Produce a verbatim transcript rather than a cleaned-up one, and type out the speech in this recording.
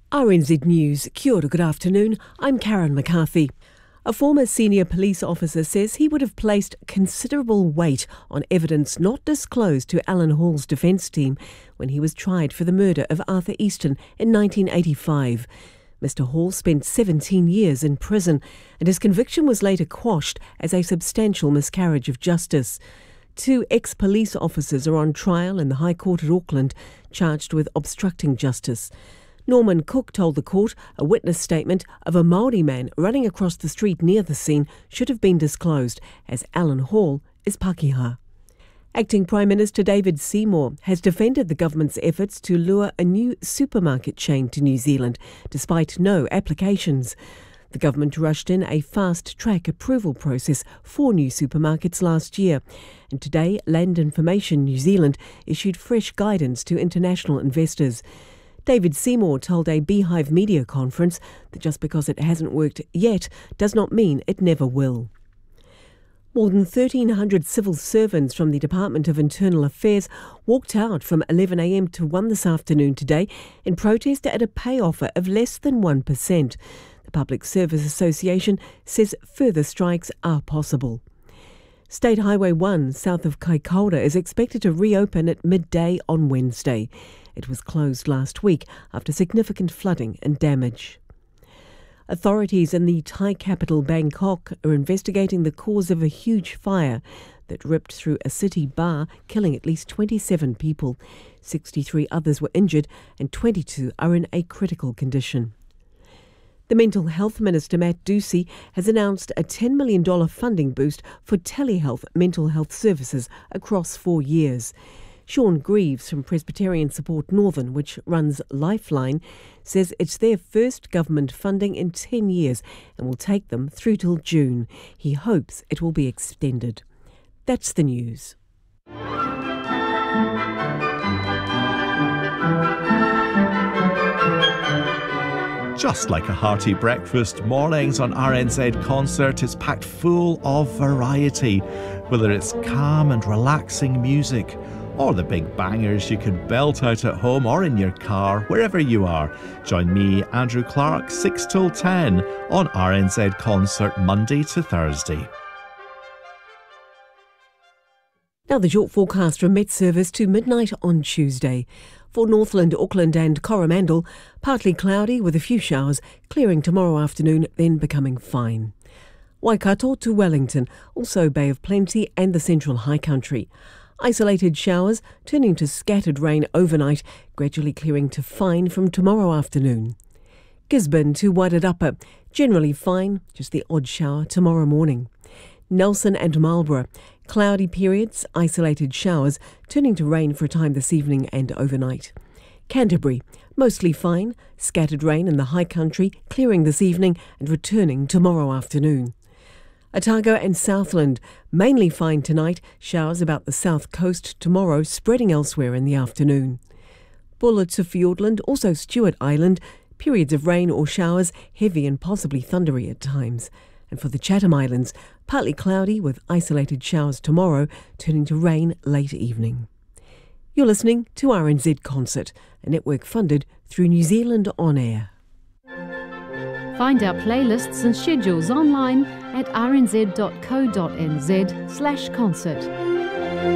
R N Z News. Kia ora, good afternoon. I'm Karen McCarthy. A former senior police officer says he would have placed considerable weight on evidence not disclosed to Alan Hall's defence team when he was tried for the murder of Arthur Easton in nineteen eighty-five. Mister Hall spent seventeen years in prison, and his conviction was later quashed as a substantial miscarriage of justice. Two ex-police officers are on trial in the High Court at Auckland, charged with obstructing justice. Norman Cook told the court a witness statement of a Māori man running across the street near the scene should have been disclosed, as Alan Hall is Pākehā. Acting Prime Minister David Seymour has defended the government's efforts to lure a new supermarket chain to New Zealand, despite no applications. The government rushed in a fast-track approval process for new supermarkets last year, and today Land Information New Zealand issued fresh guidance to international investors. David Seymour told a Beehive media conference that just because it hasn't worked yet does not mean it never will. More than thirteen hundred civil servants from the Department of Internal Affairs walked out from eleven a m to one this afternoon today in protest at a pay offer of less than one percent. The Public Service Association says further strikes are possible. State Highway one south of Kaikoura is expected to reopen at midday on Wednesday. It was closed last week after significant flooding and damage. Authorities in the Thai capital Bangkok are investigating the cause of a huge fire that ripped through a city bar, killing at least twenty-seven people. sixty-three others were injured and twenty-two are in a critical condition. The Mental Health Minister, Matt Ducey, has announced a ten million dollars funding boost for telehealth mental health services across four years. Sean Greaves from Presbyterian Support Northern, which runs Lifeline, says it's their first government funding in ten years and will take them through till June. He hopes it will be extended. That's the news. Just like a hearty breakfast, mornings on R N Z Concert is packed full of variety. Whether it's calm and relaxing music, or the big bangers you can belt out at home or in your car, wherever you are. Join me, Andrew Clark, six till ten on R N Z Concert, Monday to Thursday. Now the short forecast from Met Service to midnight on Tuesday. For Northland, Auckland and Coromandel, partly cloudy with a few showers, clearing tomorrow afternoon, then becoming fine. Waikato to Wellington, also Bay of Plenty and the Central High Country. Isolated showers turning to scattered rain overnight, gradually clearing to fine from tomorrow afternoon. Gisborne to Wairarapa, generally fine, just the odd shower tomorrow morning. Nelson and Marlborough, cloudy periods, isolated showers, turning to rain for a time this evening and overnight. Canterbury, mostly fine, scattered rain in the high country, clearing this evening and returning tomorrow afternoon. Otago and Southland, mainly fine tonight, showers about the south coast tomorrow, spreading elsewhere in the afternoon. Bulla to Fiordland, also Stewart Island, periods of rain or showers, heavy and possibly thundery at times. And for the Chatham Islands, partly cloudy with isolated showers tomorrow, turning to rain late evening. You're listening to R N Z Concert, a network funded through New Zealand On Air. Find our playlists and schedules online at r n z dot co dot n z slash concert.